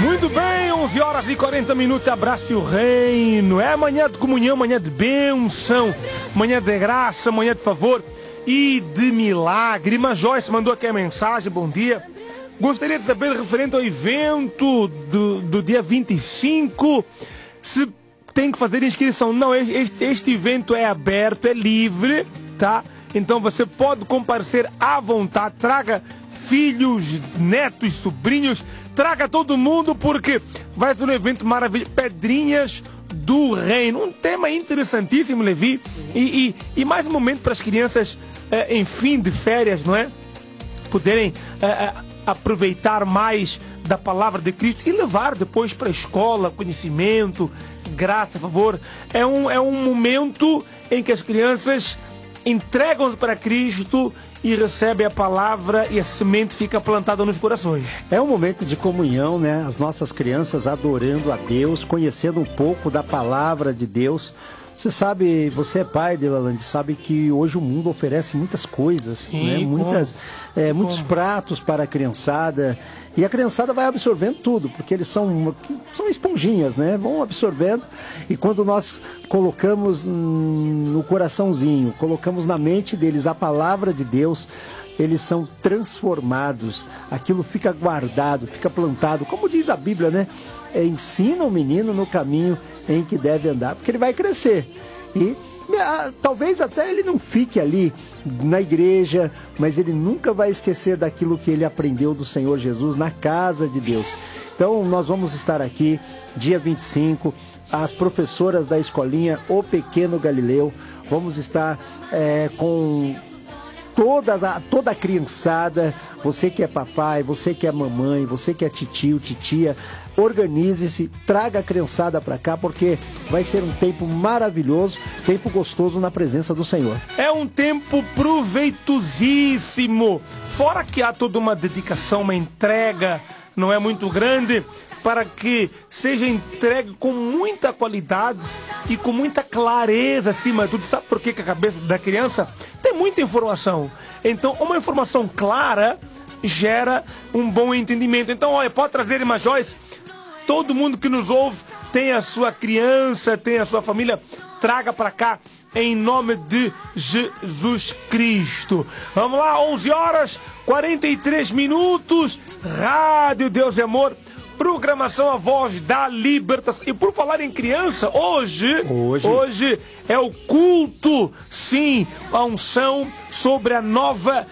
Muito bem, 11 horas e 40 minutos, abrace o reino. É manhã de comunhão, manhã de bênção, manhã de graça, manhã de favor e de milagre. Irmã Joyce mandou aqui a mensagem, bom dia. Gostaria de saber, referente ao evento do dia 25, se tem que fazer inscrição. Não, este evento é aberto, é livre, tá? Então você pode comparecer à vontade, traga filhos, netos, sobrinhos, traga todo mundo, porque vai ser um evento maravilhoso. Pedrinhas do Reino, um tema interessantíssimo, Levi, e mais um momento para as crianças em fim de férias, não é? Poderem aproveitar mais da palavra de Cristo e levar depois para a escola conhecimento, graça, favor. É um momento em que as crianças entregam-se para Cristo e recebem a palavra e a semente fica plantada nos corações. É um momento de comunhão, né? As nossas crianças adorando a Deus, conhecendo um pouco da palavra de Deus. Você sabe, você é pai, Delalande, sabe que hoje o mundo oferece muitas coisas, sim, né? Muitos pratos para a criançada, e a criançada vai absorvendo tudo, porque eles são esponjinhas, né? Vão absorvendo, e quando nós colocamos no coraçãozinho, colocamos na mente deles a palavra de Deus, eles são transformados, aquilo fica guardado, fica plantado, como diz a Bíblia, né? Ensina o menino no caminho em que deve andar, porque ele vai crescer. E talvez até ele não fique ali na igreja, mas ele nunca vai esquecer daquilo que ele aprendeu do Senhor Jesus na casa de Deus. Então nós vamos estar aqui, dia 25, as professoras da escolinha O Pequeno Galileu, vamos estar com toda a criançada, você que é papai, você que é mamãe, você que é titio, titia, organize-se, traga a criançada para cá, porque vai ser um tempo maravilhoso, tempo gostoso na presença do Senhor. É um tempo proveitosíssimo, fora que há toda uma dedicação, uma entrega, não é muito grande, para que seja entregue com muita qualidade e com muita clareza acima de tudo. Sabe por que a cabeça da criança tem muita informação? Então, uma informação clara gera um bom entendimento. Então, olha, pode trazer, irmã Joyce, todo mundo que nos ouve tem a sua criança, tem a sua família, traga para cá em nome de Jesus Cristo. Vamos lá, 11 horas 43 minutos, Rádio Deus e Amor, programação A Voz da Libertação. E por falar em criança, hoje é o culto, sim, a unção sobre a nova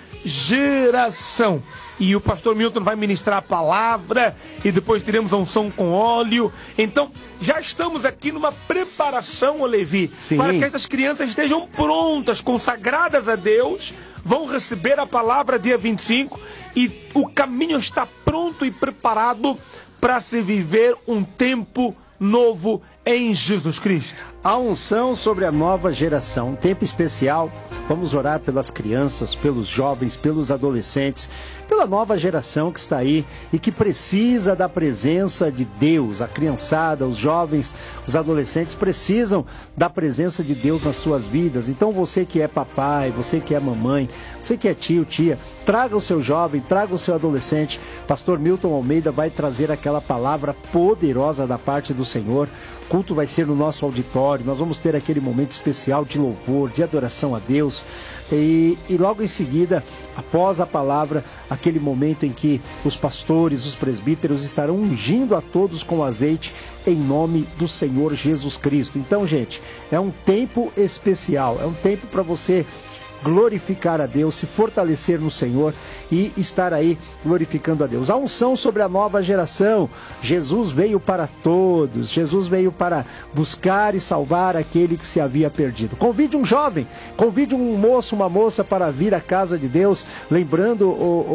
geração. E o pastor Milton vai ministrar a palavra e depois teremos a unção com óleo. Então, já estamos aqui numa preparação, Levi, para que essas crianças estejam prontas, consagradas a Deus, vão receber a palavra dia 25 e o caminho está pronto e preparado para se viver um tempo novo em Jesus Cristo. A unção sobre a nova geração, um tempo especial. Vamos orar pelas crianças, pelos jovens, pelos adolescentes, pela nova geração que está aí e que precisa da presença de Deus. A criançada, os jovens, os adolescentes precisam da presença de Deus nas suas vidas. Então você que é papai, você que é mamãe, você que é tio, tia, traga o seu jovem, traga o seu adolescente. Pastor Milton Almeida vai trazer aquela palavra poderosa da parte do Senhor. O culto vai ser no nosso auditório, nós vamos ter aquele momento especial de louvor, de adoração a Deus. E logo em seguida, após a palavra, aquele momento em que os pastores, os presbíteros estarão ungindo a todos com azeite em nome do Senhor Jesus Cristo. Então, gente, é um tempo especial, é um tempo para você glorificar a Deus, se fortalecer no Senhor e estar aí glorificando a Deus. A unção sobre a nova geração. Jesus veio para todos, Jesus veio para buscar e salvar aquele que se havia perdido. Convide um jovem, convide um moço, uma moça para vir à casa de Deus, lembrando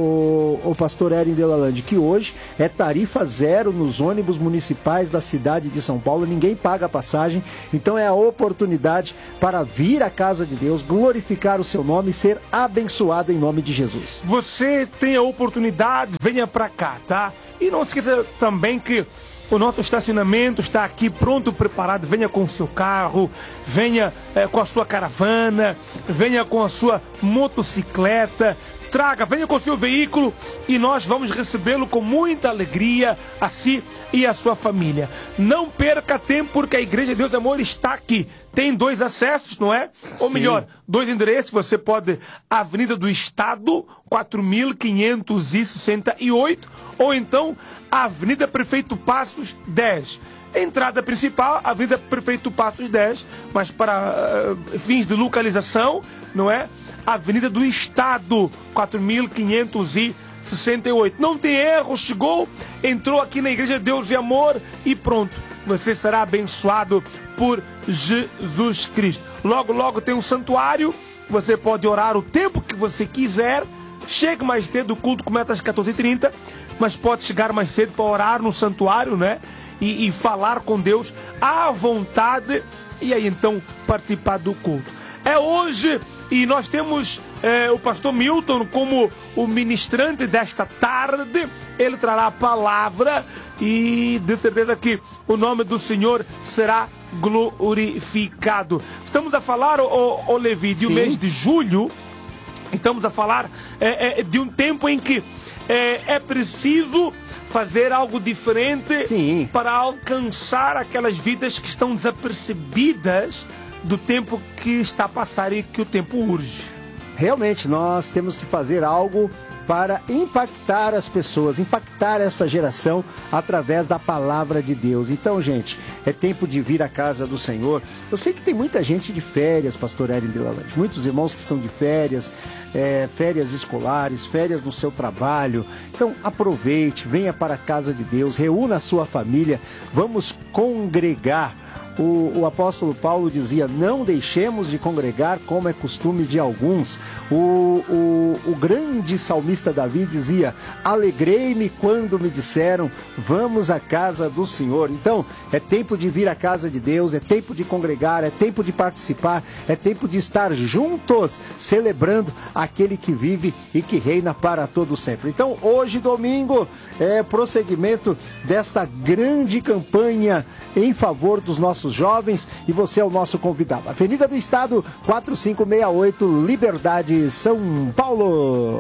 o pastor Erin Delalande que hoje é tarifa zero nos ônibus municipais da cidade de São Paulo, ninguém paga a passagem, então é a oportunidade para vir à casa de Deus, glorificar o seu nome e ser abençoado em nome de Jesus. Você tem a oportunidade, venha para cá, tá? E não esqueça também que o nosso estacionamento está aqui pronto, preparado. Venha com o seu carro, venha com a sua caravana, venha com a sua motocicleta. traga, venha com o seu veículo e nós vamos recebê-lo com muita alegria, a si e a sua família. Não perca tempo, porque a Igreja Deus Amor está aqui. Tem 2 acessos, não é? Ou melhor, 2 endereços. Você pode, Avenida do Estado, 4568, ou então Avenida Prefeito Passos, 10. Entrada principal, Avenida Prefeito Passos 10, mas para fins de localização, não é? Avenida do Estado, 4568. Não tem erro, chegou, entrou aqui na Igreja Deus e Amor e pronto. Você será abençoado por Jesus Cristo. Logo, logo tem um santuário, você pode orar o tempo que você quiser. Chegue mais cedo, o culto começa às 14h30, mas pode chegar mais cedo para orar no santuário, né? E falar com Deus à vontade, e aí então participar do culto. É hoje, e nós temos o pastor Milton como o ministrante desta tarde. Ele trará a palavra e de certeza que o nome do Senhor será glorificado. Estamos a falar, o Levi, de um mês de julho. Estamos a falar de um tempo em que é preciso fazer algo diferente para alcançar aquelas vidas que estão desapercebidas do tempo que está a passar e que o tempo urge. Realmente, nós temos que fazer algo para impactar as pessoas, impactar essa geração através da palavra de Deus. Então, gente, é tempo de vir à casa do Senhor. Eu sei que tem muita gente de férias, pastor Hélio de Lalande, muitos irmãos que estão de férias, férias escolares, férias no seu trabalho. Então, aproveite, venha para a casa de Deus, reúna a sua família, vamos congregar. O apóstolo Paulo dizia, não deixemos de congregar como é costume de alguns. O grande salmista Davi dizia, alegrei-me quando me disseram, vamos à casa do Senhor. Então, é tempo de vir à casa de Deus, é tempo de congregar, é tempo de participar, é tempo de estar juntos, celebrando aquele que vive e que reina para todo sempre. Então, hoje, domingo, é prosseguimento desta grande campanha em favor dos nossos jovens, e você é o nosso convidado. Avenida do Estado, 4568, Liberdade, São Paulo.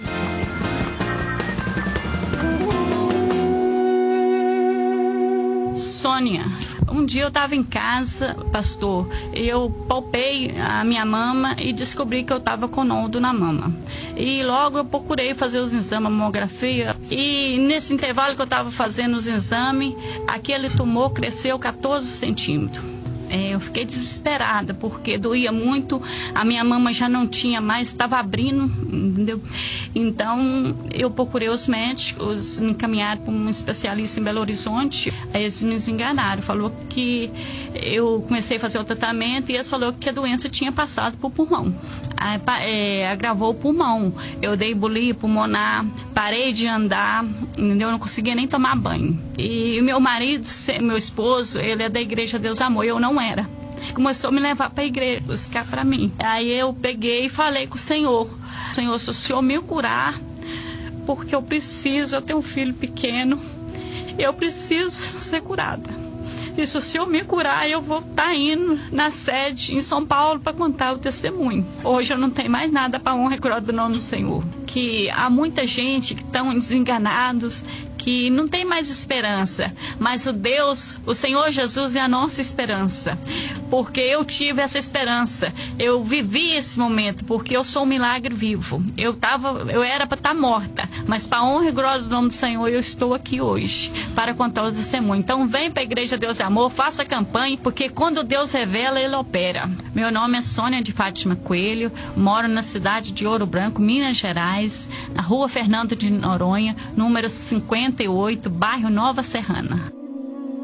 Sônia, um dia eu estava em casa, pastor, eu palpei a minha mama e descobri que eu estava com nódulo na mama. E logo eu procurei fazer os exames, a mamografia, e nesse intervalo que eu estava fazendo os exames, aquele tumor cresceu 14 centímetros. Eu fiquei desesperada, porque doía muito, a minha mama já não tinha mais, estava abrindo, entendeu? Então, eu procurei os médicos, me encaminharam para um especialista em Belo Horizonte, aí eles me enganaram, falou que eu comecei a fazer o tratamento e eles falaram que a doença tinha passado para o pulmão. Agravou o pulmão, eu dei bulia pulmonar, parei de andar, entendeu? Eu não conseguia nem tomar banho. E o meu marido, meu esposo, ele é da Igreja Deus Amor, eu não era. Começou a me levar para a igreja, buscar para mim. Aí eu peguei e falei com o Senhor, Senhor, se o Senhor me curar, porque eu tenho um filho pequeno, eu preciso ser curada. E se o Senhor me curar, eu vou estar indo na sede em São Paulo para contar o testemunho. Hoje eu não tenho mais nada para honra e glória do nome do Senhor. Que há muita gente que estão desenganados, que não tem mais esperança, mas o Senhor Jesus é a nossa esperança, porque eu tive essa esperança, eu vivi esse momento, porque eu sou um milagre vivo, eu era para estar morta, mas para a honra e glória do nome do Senhor, eu estou aqui hoje, para contar o testemunho. Então vem para a Igreja Deus e Amor, faça campanha, porque quando Deus revela, Ele opera. Meu nome é Sônia de Fátima Coelho, moro na cidade de Ouro Branco, Minas Gerais, na rua Fernando de Noronha, número 58, bairro Nova Serrana.